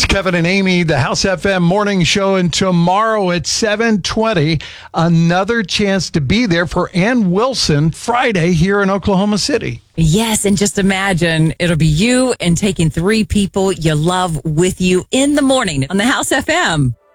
Kevin and Amy, the House FM morning show, and tomorrow at 7:20, another chance to be there for Ann Wilson Friday here in Oklahoma City. Yes, and just imagine it'll be you and taking 3 people you love with you in the morning on the House FM.